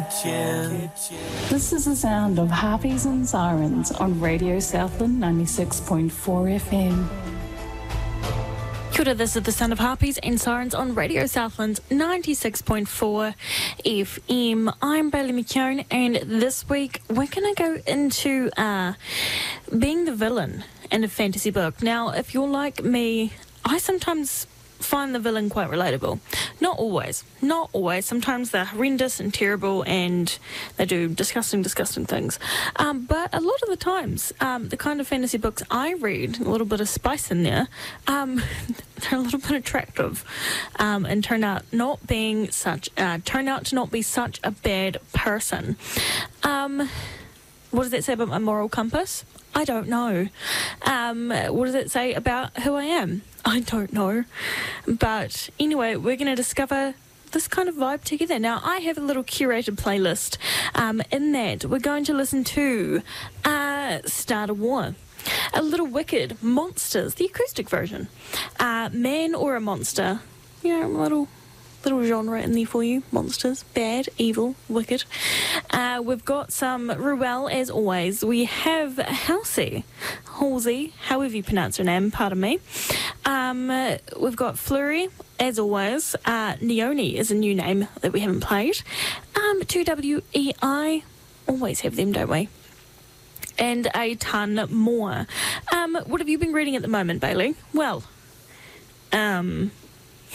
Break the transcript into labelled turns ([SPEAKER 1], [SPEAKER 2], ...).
[SPEAKER 1] This is the sound of harpies and sirens on Radio Southland 96.4 FM.
[SPEAKER 2] Kia ora, this is the sound of harpies and sirens on Radio Southland 96.4 FM. I'm Bailey McKeown, and this week we're going to go into being the villain in a fantasy book. Now, if you're like me, I sometimes find the villain quite relatable. Not always. Sometimes they're horrendous and terrible and they do disgusting things. But a lot of the times, the kind of fantasy books I read, a little bit of spice in there, they're a little bit attractive and turn out to not be such a bad person. What does that say about my moral compass? I don't know. What does it say about who I am? I don't know. But anyway, we're going to discover this kind of vibe together. Now, I have a little curated playlist. In that, we're going to listen to Start a War, A Little Wicked, Monsters, the acoustic version, Man or a Monster, you know, a little genre in there for you. Monsters, bad, evil, wicked. We've got some Ruel, as always. We have Halsey, however you pronounce her name, pardon me. We've got Flurry, as always. Neoni is a new name that we haven't played. 2WEI, always have them, don't we? And a ton more. What have you been reading at the moment, Bailey? Well,